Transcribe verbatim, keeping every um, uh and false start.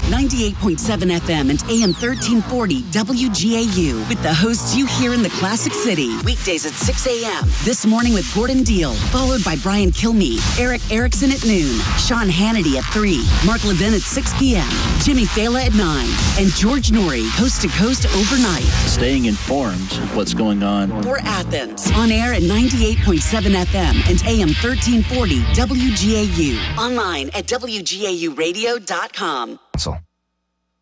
ninety-eight point seven F M and A M thirteen forty W G A U with the hosts you hear in the Classic City. Weekdays at six a.m. This morning with Gordon Deal, followed by Brian Kilmeade, Eric Erickson at noon, Sean Hannity at three, Mark Levin at six p.m., Jimmy Fallon at nine, and George Norrie, coast to coast overnight. Staying informed of what's going on. For Athens, on air at ninety-eight point seven F M and A M thirteen forty W G A U. Online at W G A U radio dot com.